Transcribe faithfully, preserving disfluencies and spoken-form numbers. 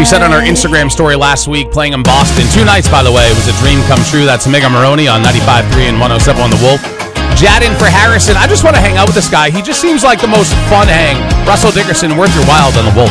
She said on her Instagram story last week, playing in Boston. Two nights, by the way. It was a dream come true. That's Mega Maroney on ninety-five point three and one oh seven on The Wolf. Jadden for Harrison. I just want to hang out with this guy. He just seems like the most fun hang. Russell Dickerson, worth your while on The Wolf.